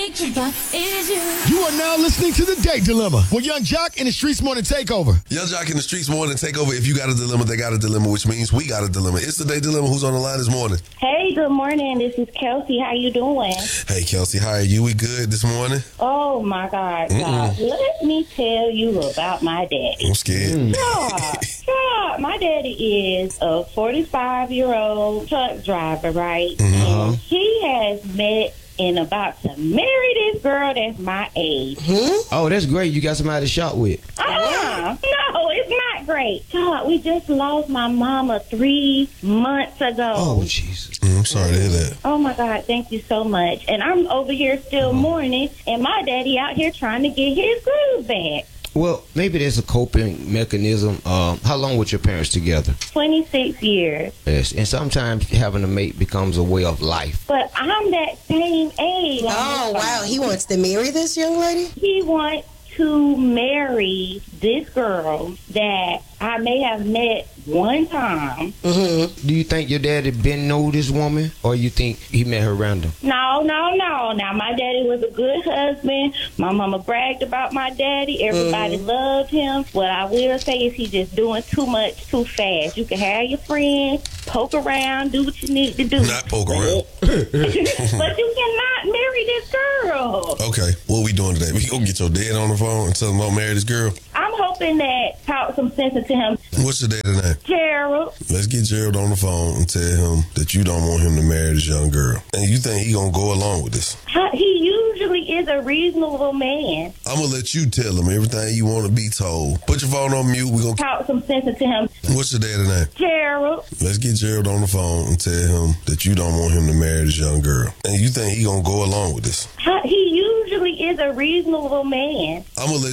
You are now listening to The Date Dilemma with Young Jock in the Streets Morning Takeover. Young Jock in the Streets Morning Takeover. If you got a dilemma, they got a dilemma, which means we got a dilemma. It's The Date Dilemma. Who's on the line this morning? Hey, good morning. This is Kelsey. How you doing? Hey, Kelsey. How are you? We good this morning? Oh, my God. God. Let me tell you about my daddy. I'm scared. God, my daddy is a 45-year-old truck driver, right? And he has met and about to marry this girl that's my age. Oh, that's great. You got somebody to shop with. No, it's not great. God, we just lost my mama 3 months ago. Oh, Jesus. I'm sorry to hear that. Oh, my God, thank you so much. And I'm over here still mourning, and my daddy out here trying to get his groove back. Well, maybe there's a coping mechanism. How long were your parents together? 26 years. Yes, and sometimes having a mate becomes a way of life. But I'm that same age. Oh, wow. He wants to marry this young lady? He wants to marry this girl that I may have met one time. Do you think your daddy been know this woman, or you think he met her random? No. Now, my daddy was a good husband. My mama bragged about my daddy. Everybody loved him. What I will say is he just doing too much too fast. You can have your friends, poke around, do what you need to do. Not poke around. But you cannot marry this girl. Okay, what we doing today? We gonna get your dad on the phone and tell him I'll marry this girl? I'm hoping that talk some sense into him. What's your dad's name? Gerald. Let's get Gerald on the phone and tell him that you don't want him to marry this young girl. And you think he gonna go along with this? He usually is a reasonable man. I'm gonna let you tell him everything you want to be told. Put your phone on mute. We gonna Talk some sense into him. What's your dad's name? Gerald. Let's get Gerald on the phone and tell him that you don't want him to marry this young girl. And you think he gonna go along with this? He usually is a reasonable man. I'm gonna let